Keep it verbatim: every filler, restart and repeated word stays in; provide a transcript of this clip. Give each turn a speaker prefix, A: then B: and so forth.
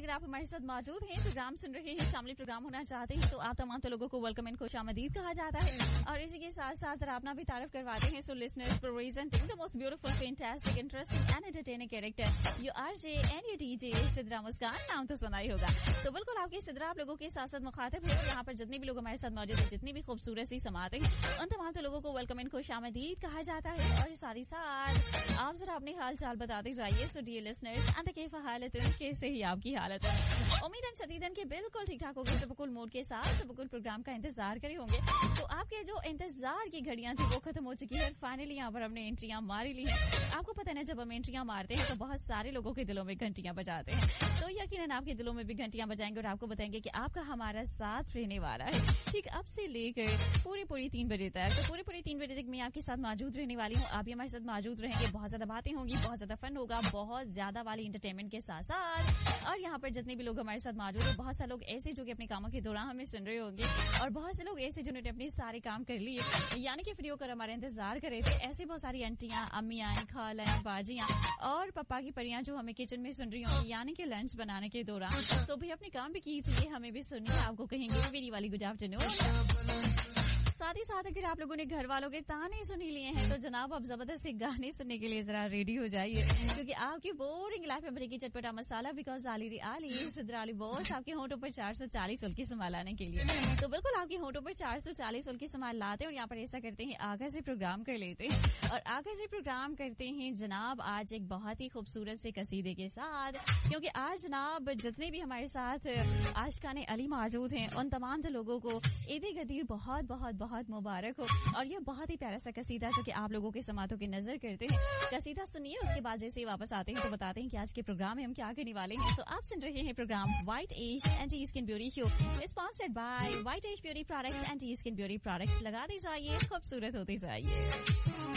A: अगर आप हमारे साथ मौजूद हैं, प्रोग्राम सुन रहे हैं, शामिल प्रोग्राम होना चाहते हैं, तो आप तमाम तो लोगों को वेलकम एंड खुशामदीद कहा जाता है। और इसी के साथ साथ जरा अपना भी तारीफ करवाते हैं। So listeners presenting the most beautiful, fantastic, interesting and entertaining character, you RJ and you DJ Sidra मुस्कान। नाम तो सुना ही होगा। तो बिल्कुल आपके सिद्रा आप लोगों के साथ साथ मुखातिब है। यहाँ पर जितने भी लोग हमारे साथ मौजूद है, जितनी भी खूबसूरत सी समाते हैं, उन तमाम तो लोगों को वेलकम एंड खुशामदीद कहा जाता है। और साथ ही साथ आप जरा अपने हाल चाल बताते जाइए। सो डियर लिसनर्स, अंत कैफ हालत, कैसे ही आपकी हालत है? उम्मीद है शदीदन के बिल्कुल ठीक ठाक होंगे, सबकुल मूड के साथ सबकुल प्रोग्राम का इंतजार करे होंगे। तो आपके जो इंतजार की घड़ियां थी वो खत्म हो चुकी है। फाइनली यहाँ पर हमने एंट्रियां मारी ली हैं। आपको पता है ना, जब हम एंट्रियां मारते हैं तो बहुत सारे लोगों के दिलों में घंटियां बजाते हैं। तो यकीनन आपके दिलों में भी घंटियां बजाएंगे और आपको बताएंगे कि आपका हमारा साथ रहने वाला है, ठीक अब से लेकर पूरी पूरी तीन बजे तक। तो पूरी पूरी तीन बजे तक मैं आपके साथ मौजूद रहने वाली हूँ। आप भी हमारे साथ मौजूद रहेंगे। बहुत ज्यादा बातें होंगी, बहुत ज्यादा फन होगा, बहुत ज्यादा वाली इंटरटेनमेंट के साथ साथ। और यहाँ पर जितने भी लोग हमारे साथ मौजूद है, बहुत सारे लोग ऐसे जो कि अपने कामों के दौरान हमें सुन रहे होंगे, और बहुत से लोग ऐसे जिन्होंने अपने सारे काम कर लिए, यानी कि फ्री होकर हमारे इंतजार कर रहे थे। ऐसी बहुत सारी आंटियां, अम्मियां, खालाएं, बाजियां और पापा की परियां जो हमें किचन में सुन रही होंगी, यानी कि लंच बनाने के दौरान। सो भी अपने काम भी कीजिए, हमें भी सुनिए, आपको कहेंगे मेरी वाली गुड आफ्टरनून। साथ ही साथ अगर आप लोगों ने घर वालों के ताने सुन ही लिए हैं, तो जनाब आप जबरदस्त गाने सुनने के लिए जरा रेडी हो जाइए, क्योंकि आपकी बोरिंग लाइफ में बनेगी चटपटा मसाला। बिकॉज आली आली सिद्राली बॉस आपके होंठों पर चार सौ चालीस उल्की संभाल लाने के लिए। तो बिल्कुल आपके होंठों पर चार सौ चालीस उल्की संभाल लाते हैं और यहाँ पर ऐसा करते हैं, आगा से प्रोग्राम कर लेते हैं। और आगा से प्रोग्राम करते हैं जनाब आज एक बहुत ही खूबसूरत से कसीदे के साथ, क्योंकि आज जनाब जितने भी हमारे साथ आशिकाने अली मौजूद हैं, उन तमाम लोगों को ईद गदीर बहुत बहुत बहुत मुबारक हो। और ये बहुत ही प्यारा सा कसीदा जो कि आप लोगों के समातों की नजर करते हैं। कसीदा सुनिए, उसके बाद जैसे ही वापस आते हैं तो बताते हैं कि आज के प्रोग्राम में हम क्या करने वाले हैं। तो आप सुन रहे हैं programme white as anti skin beauty show, sponsored by white as beauty products, anti skin beauty products. लगा दी जाइए, खूबसूरत होते जाइए।